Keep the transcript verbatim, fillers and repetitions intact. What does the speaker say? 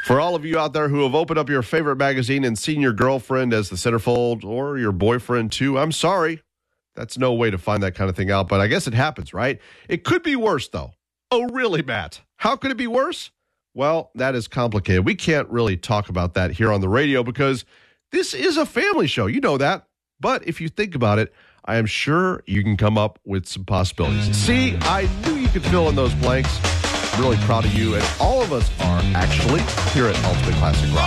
For all of you out there who have opened up your favorite magazine and seen your girlfriend as the centerfold or your boyfriend too, I'm sorry. That's no way to find that kind of thing out, but I guess it happens, right? It could be worse, though. Oh, really, Matt? How could it be worse? Well, that is complicated. We can't really talk about that here on the radio because this is a family show. You know that. But if you think about it, I am sure you can come up with some possibilities. See, I knew you could fill in those blanks. I'm really proud of you, and all of us are, actually, here at Ultimate Classic Rock.